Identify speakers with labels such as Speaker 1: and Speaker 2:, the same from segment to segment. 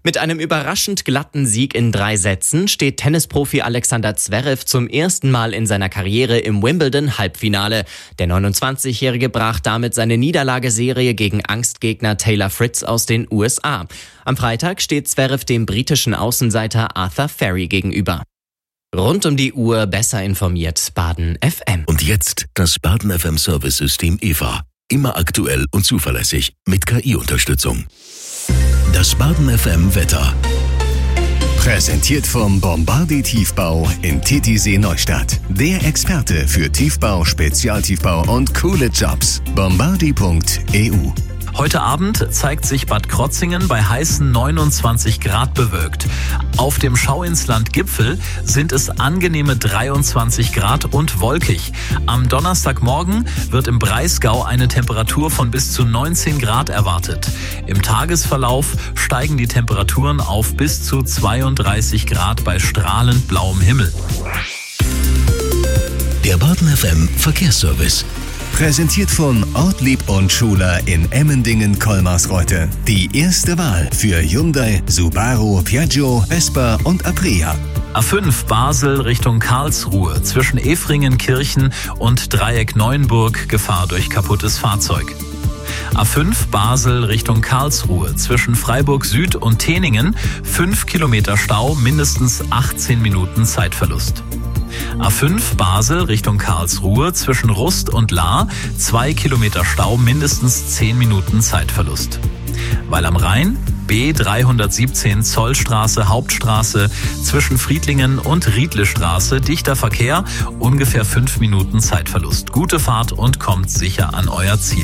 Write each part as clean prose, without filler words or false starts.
Speaker 1: Mit einem überraschend glatten Sieg in 3 Sätzen steht Tennisprofi Alexander Zverev zum ersten Mal in seiner Karriere im Wimbledon-Halbfinale. Der 29-Jährige brach damit seine Niederlageserie gegen Angstgegner Taylor Fritz aus den USA. Am Freitag steht Zverev dem britischen Außenseiter Arthur Ferry gegenüber. Rund um die Uhr besser informiert Baden FM.
Speaker 2: Und jetzt das Baden FM Service-System EVA. Immer aktuell und zuverlässig mit KI-Unterstützung. Das Baden FM Wetter. Präsentiert vom Bombardier Tiefbau in Titisee Neustadt. Der Experte für Tiefbau, Spezialtiefbau und coole Jobs. Bombardier.eu.
Speaker 3: Heute Abend zeigt sich Bad Krotzingen bei heißen 29 Grad bewölkt. Auf dem Schauinsland-Gipfel sind es angenehme 23 Grad und wolkig. Am Donnerstagmorgen wird im Breisgau eine Temperatur von bis zu 19 Grad erwartet. Im Tagesverlauf steigen die Temperaturen auf bis zu 32 Grad bei strahlend blauem Himmel.
Speaker 2: Der Baden FM Verkehrsservice. Präsentiert von Ortlieb und Schuler in Emmendingen-Kolmarsreuth. Die erste Wahl für Hyundai, Subaru, Piaggio, Vespa und Aprilia.
Speaker 3: A5 Basel Richtung Karlsruhe zwischen Efringen-Kirchen und Dreieck Neuenburg Gefahr durch kaputtes Fahrzeug. A5 Basel Richtung Karlsruhe zwischen Freiburg Süd und Teningen 5 Kilometer Stau, mindestens 18 Minuten Zeitverlust. A5 Basel Richtung Karlsruhe zwischen Rust und Lahr 2 Kilometer Stau, mindestens 10 Minuten Zeitverlust. Weil am Rhein B317 Zollstraße Hauptstraße zwischen Friedlingen und Riedlestraße dichter Verkehr, ungefähr 5 Minuten Zeitverlust. Gute Fahrt und kommt sicher an euer Ziel.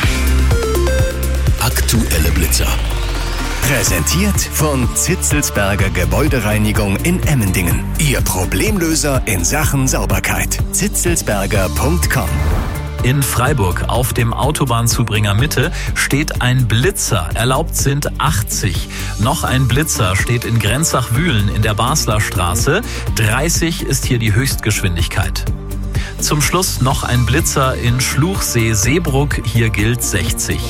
Speaker 2: Aktuelle Blitzer. Präsentiert von Zitzelsberger Gebäudereinigung in Emmendingen. Ihr Problemlöser in Sachen Sauberkeit. zitzelsberger.com.
Speaker 3: In Freiburg auf dem Autobahnzubringer Mitte steht ein Blitzer. Erlaubt sind 80. Noch ein Blitzer steht in Grenzach-Wühlen in der Basler Straße. 30 ist hier die Höchstgeschwindigkeit. Zum Schluss noch ein Blitzer in Schluchsee-Seebruck. Hier gilt 60.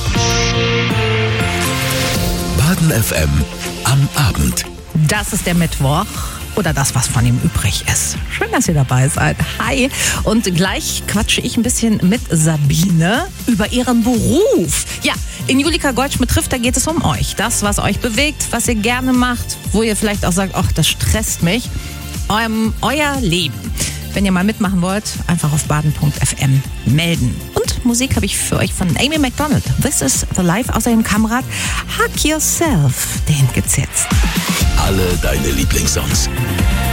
Speaker 2: Baden FM am Abend.
Speaker 4: Das ist der Mittwoch. Oder das, was von ihm übrig ist. Schön, dass ihr dabei seid. Hi. Und gleich quatsche ich ein bisschen mit Sabine über ihren Beruf. Ja, in Julika Goldschmidt trifft, da geht es um euch. Das, was euch bewegt, was ihr gerne macht, wo ihr vielleicht auch sagt, ach, das stresst mich. Euer Leben. Wenn ihr mal mitmachen wollt, einfach auf baden.fm melden. Und Musik habe ich für euch von Amy Macdonald. This is the Life. Außerdem Kamerad Hug Yourself. Den gibt's jetzt.
Speaker 2: Alle deine Lieblingssongs.